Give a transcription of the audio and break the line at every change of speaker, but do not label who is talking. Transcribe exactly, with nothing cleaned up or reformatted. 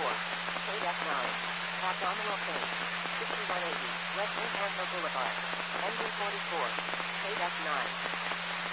four, K F nine, abdominal fin, sixty-one eighty, West Encanto Boulevard, engine forty-four, K F nine.